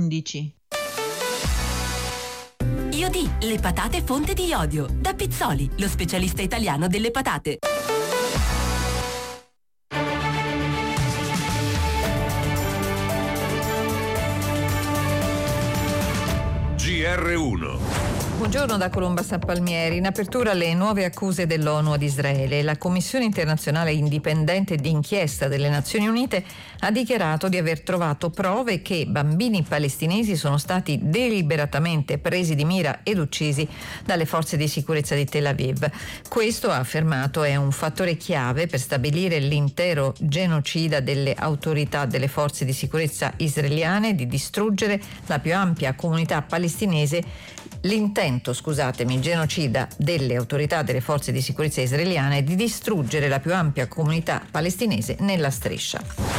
11. Iodi, le patate fonte di iodio. Da Pizzoli, lo specialista italiano delle patate. GR1. Buongiorno da Colomba San Palmieri. In apertura le nuove accuse dell'ONU ad Israele. La Commissione internazionale indipendente d'inchiesta delle Nazioni Unite ha dichiarato di aver trovato prove che bambini palestinesi sono stati deliberatamente presi di mira ed uccisi dalle forze di sicurezza di Tel Aviv. Questo, ha affermato, è un fattore chiave per stabilire l'intero genocida delle autorità delle forze di sicurezza israeliane di distruggere la più ampia comunità palestinese. L'intento, genocida delle autorità delle forze di sicurezza israeliane è di distruggere la più ampia comunità palestinese nella striscia.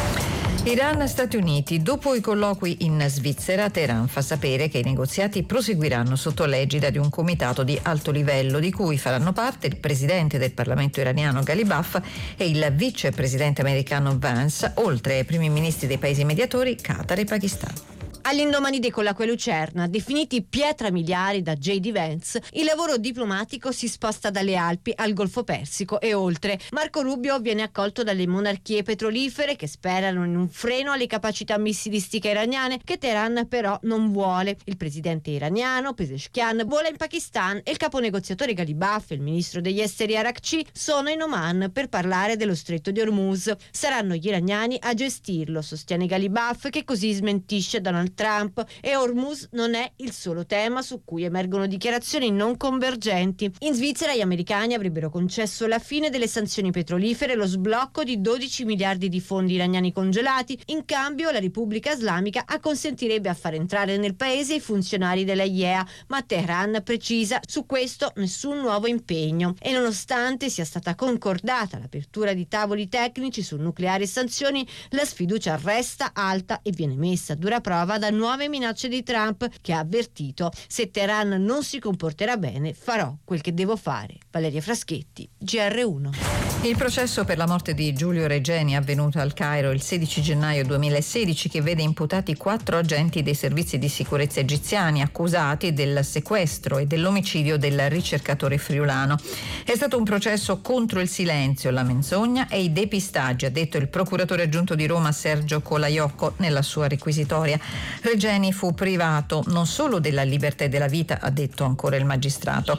Iran-Stati Uniti. Dopo i colloqui in Svizzera, Teheran fa sapere che i negoziati proseguiranno sotto l'egida di un comitato di alto livello di cui faranno parte il presidente del Parlamento iraniano Ghalibaf e il vicepresidente americano Vance, oltre ai primi ministri dei paesi mediatori Qatar e Pakistan. All'indomani dei colloqui a Lucerna, definiti pietra miliari da J.D. Vance, il lavoro diplomatico si sposta dalle Alpi al Golfo Persico e oltre. Marco Rubio viene accolto dalle monarchie petrolifere che sperano in un freno alle capacità missilistiche iraniane, che Teheran però non vuole. Il presidente iraniano Pezeshkian vola in Pakistan e il capo negoziatore Ghalibaf e il ministro degli esteri Arakci sono in Oman per parlare dello stretto di Hormuz. Saranno gli iraniani a gestirlo, sostiene Ghalibaf, che così smentisce Donald Trump, e Hormuz non è il solo tema su cui emergono dichiarazioni non convergenti. In Svizzera gli americani avrebbero concesso la fine delle sanzioni petrolifere e lo sblocco di 12 miliardi di fondi iraniani congelati. In cambio la Repubblica Islamica acconsentirebbe a far entrare nel paese i funzionari della IEA, ma Teheran precisa su questo nessun nuovo impegno. E nonostante sia stata concordata l'apertura di tavoli tecnici sul nucleare e sanzioni, la sfiducia resta alta e viene messa a dura prova da nuove minacce di Trump, che ha avvertito: se Teheran non si comporterà bene farò quel che devo fare. Valeria Fraschetti, GR1. Il processo per la morte di Giulio Regeni, avvenuto al Cairo il 16 gennaio 2016, che vede imputati 4 agenti dei servizi di sicurezza egiziani accusati del sequestro e dell'omicidio del ricercatore friulano. È stato un processo contro il silenzio, la menzogna e i depistaggi, ha detto il procuratore aggiunto di Roma Sergio Colaiocco nella sua requisitoria. Regeni fu privato non solo della libertà e della vita, ha detto ancora il magistrato,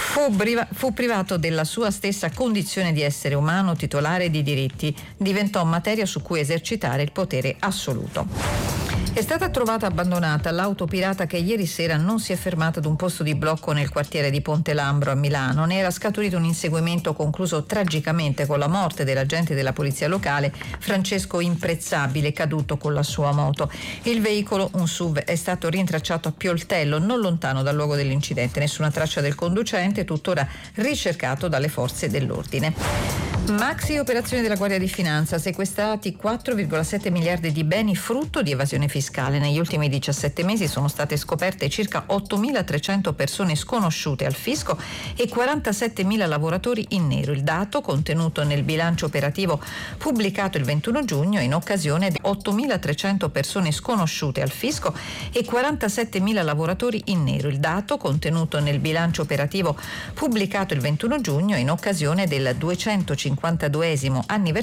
fu privato della sua stessa condizione di essere umano titolare di diritti, diventò materia su cui esercitare il potere assoluto. È stata trovata abbandonata l'auto pirata che ieri sera non si è fermata ad un posto di blocco nel quartiere di Ponte Lambro a Milano. Ne era scaturito un inseguimento concluso tragicamente con la morte dell'agente della polizia locale Francesco Imprezzabile, caduto con la sua moto. Il veicolo, un SUV, è stato rintracciato a Pioltello, non lontano dal luogo dell'incidente. Nessuna traccia del conducente, tuttora ricercato dalle forze dell'ordine. Maxi operazione della Guardia di Finanza, sequestrati 4,7 miliardi di beni frutto di evasione fiscale. Negli ultimi 17 mesi sono state scoperte circa 8.300 persone sconosciute al fisco e 47.000 lavoratori in nero. Il dato, contenuto nel bilancio operativo pubblicato il 21 giugno in occasione di 8.300 persone sconosciute al fisco e 47.000 lavoratori in nero. Il dato, contenuto nel bilancio operativo pubblicato il 21 giugno in occasione del 252esimo anniversario